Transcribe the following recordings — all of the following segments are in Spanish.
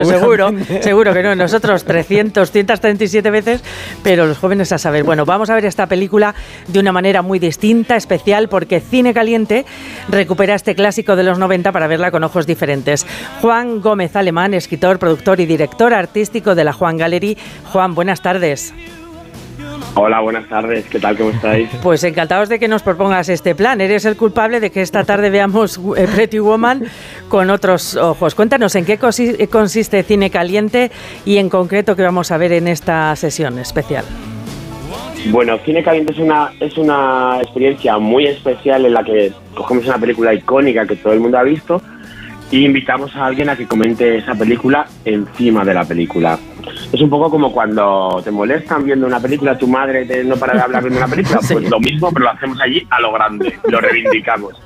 Seguro que no. Nosotros 237 veces, pero los jóvenes a saber. Bueno, vamos a ver esta película de una manera muy distinta, especial, porque Cine Caliente recupera este clásico de los 90 para verla con ojos diferentes. Juan Gómez Alemán, escritor, productor y director artístico de la Juan Gallery. Juan, buenas tardes. Hola, buenas tardes. ¿Qué tal? ¿Cómo estáis? Pues encantados de que nos propongas este plan. Eres el culpable de que esta tarde veamos Pretty Woman con otros ojos. Cuéntanos en qué consiste Cine Caliente y en concreto qué vamos a ver en esta sesión especial. Bueno, Cine Caliente es una experiencia muy especial en la que cogemos una película icónica que todo el mundo ha visto y invitamos a alguien a que comente esa película encima de la película. Es un poco como cuando te molestan viendo una película, tu madre no para de hablar viendo una película, pues lo mismo, pero lo hacemos allí a lo grande, lo reivindicamos.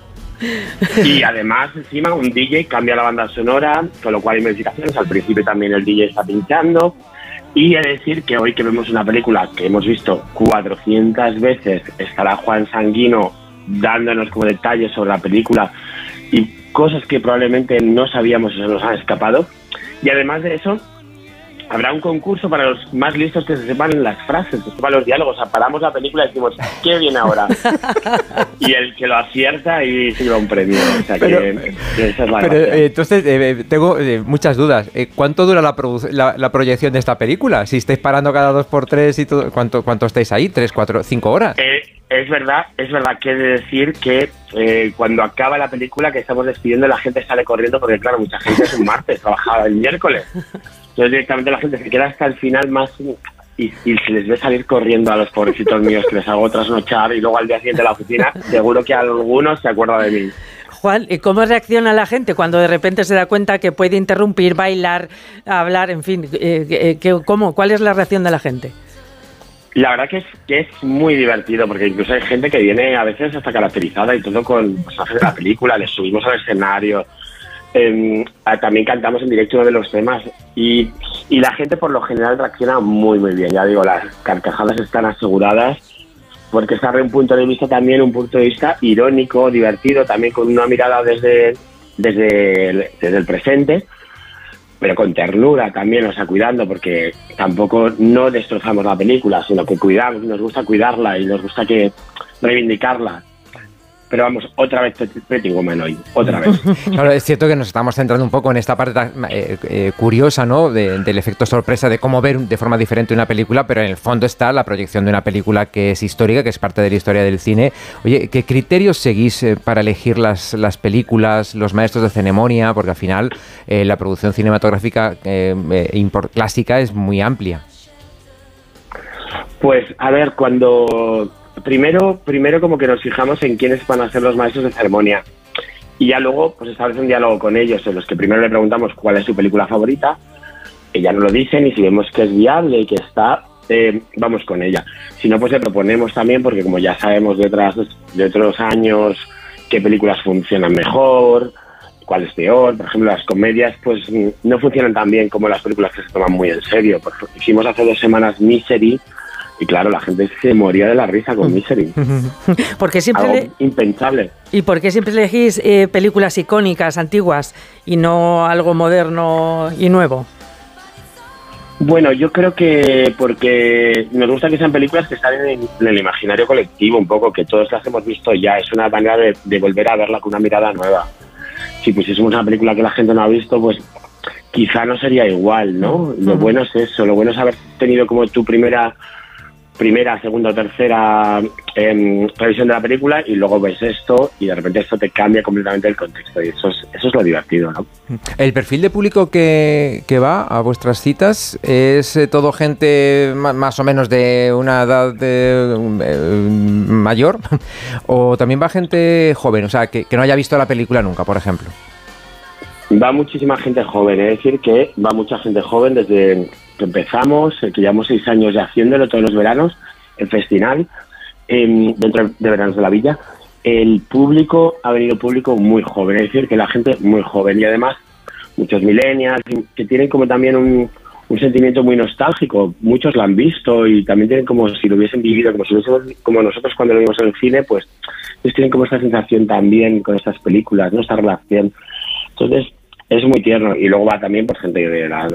Y además, encima, un DJ cambia la banda sonora, con lo cual hay modificaciones. Al principio también el DJ está pinchando. Y he de decir que hoy que vemos una película que hemos visto 400 veces, estará Juan Sanguino dándonos como detalles sobre la película y cosas que probablemente no sabíamos o se nos han escapado. Y además de eso, habrá un concurso para los más listos que se sepan las frases, que sepan los diálogos. O sea, paramos la película y decimos, ¿qué viene ahora? Y el que lo acierta y se lleva un premio. O sea, que esa es la gracia. Entonces, tengo muchas dudas. ¿Cuánto dura la proyección de esta película? Si estáis parando cada 2x3 y todo, ¿cuánto estáis ahí? ¿3, 4, 5 horas? Es verdad que he de decir que cuando acaba la película que estamos despidiendo, la gente sale corriendo porque, claro, mucha gente es un martes, trabajaba el miércoles. Entonces directamente la gente se queda hasta el final más y se les ve salir corriendo a los pobrecitos míos que les hago trasnochar y luego al día siguiente a la oficina seguro que algunos se acuerdan de mí. Juan, ¿y cómo reacciona la gente cuando de repente se da cuenta que puede interrumpir, bailar, hablar, en fin? ¿Cuál es la reacción de la gente? La verdad que es muy divertido porque incluso hay gente que viene a veces hasta caracterizada y todo con personajes de la película, les subimos al escenario. También cantamos en directo uno de los temas y la gente por lo general reacciona muy muy bien. Ya digo, las carcajadas están aseguradas porque está un punto de vista también, un punto de vista irónico, divertido, también con una mirada desde el presente, pero con ternura también, o sea, cuidando, porque tampoco no destrozamos la película, sino que cuidamos, nos gusta cuidarla y nos gusta reivindicarla. Pero vamos, otra vez Pretty Woman hoy, otra vez. Claro, es cierto que nos estamos centrando un poco en esta parte curiosa, ¿no? Del efecto sorpresa, de cómo ver de forma diferente una película, pero en el fondo está la proyección de una película que es histórica, que es parte de la historia del cine. Oye, ¿qué criterios seguís para elegir las películas, los maestros de ceremonia? Porque al final la producción cinematográfica clásica es muy amplia. Pues, a ver, Primero como que nos fijamos en quiénes van a ser los maestros de ceremonia y ya luego pues establece un diálogo con ellos en los que primero le preguntamos cuál es su película favorita, ella nos lo dicen y si vemos que es viable y que está, vamos con ella. Si no, pues le proponemos también, porque como ya sabemos de otros años qué películas funcionan mejor, cuál es peor. Por ejemplo, las comedias pues no funcionan tan bien como las películas que se toman muy en serio. Hicimos hace 2 semanas Misery. Y claro, la gente se moría de la risa con Misery. Porque siempre algo impensable. ¿Y por qué siempre elegís películas icónicas, antiguas, y no algo moderno y nuevo? Bueno, yo creo que porque nos gusta que sean películas que salen en el imaginario colectivo un poco, que todos las hemos visto ya. Es una manera de volver a verla con una mirada nueva. Si pusiésemos una película que la gente no ha visto, pues quizá no sería igual, ¿no? Lo bueno es eso, lo bueno es haber tenido como tu primera, segunda o tercera revisión de la película y luego ves esto y de repente esto te cambia completamente el contexto y eso es lo divertido, ¿no? ¿El perfil de público que va a vuestras citas es todo gente más o menos de una edad mayor o también va gente joven, o sea, que no haya visto la película nunca, por ejemplo? Va muchísima gente joven, es decir, que va mucha gente joven desde que empezamos, que llevamos 6 años ya haciéndolo todos los veranos, el festival, dentro de Veranos de la Villa. El público, ha venido público muy joven, es decir, que la gente muy joven y además muchos millennials que tienen como también un sentimiento muy nostálgico. Muchos lo han visto y también tienen como si lo hubiesen vivido, como nosotros cuando lo vimos en el cine, pues ellos tienen como esta sensación también con estas películas, ¿no? Esta relación. Entonces, es muy tierno. Y luego va también por gente de la